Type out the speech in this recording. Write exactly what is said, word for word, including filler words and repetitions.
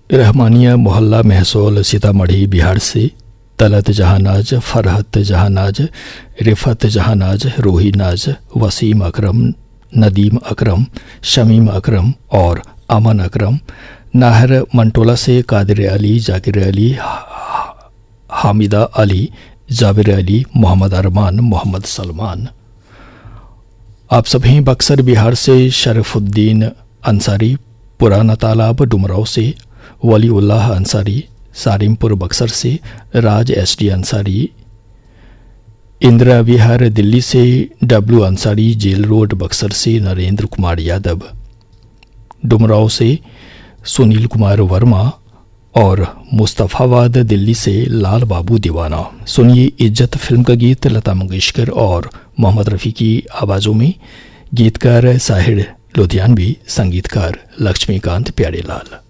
रहमानिया मोहल्ला महसोल सीतामढ़ी बिहार से तलत जहानाज, फरहत जहानाज, रिफत जहानाज, रूही नाज, वसीम अकरम, नदीम अकरम, शमीम अकरम और अमन अकरम। नाहर मंटोला से कादिर अली, जाकिर अली, हामिदा अली, जाबिर अली, मोहम्मद अरमान, मोहम्मद सलमान। आप सभी बक्सर बिहार से शरफुद्दीन अंसारी, पुराना तालाब डुमराव से वलीउल्लाह अंसारी, सारिमपुर बक्सर से राज एस डी अंसारी, इंदिरा विहार दिल्ली से डब्लू अंसारी, जेल रोड बक्सर से नरेंद्र कुमार यादव, डुमराव से सुनील कुमार वर्मा और मुस्तफ़ाबाद दिल्ली से लाल बाबू दीवाना। सुनिए इज्जत फिल्म का गीत लता मंगेशकर और मोहम्मद रफ़ी की आवाज़ों में। गीतकार साहिर लुधियानवी, संगीतकार लक्ष्मीकांत प्यारेलाल।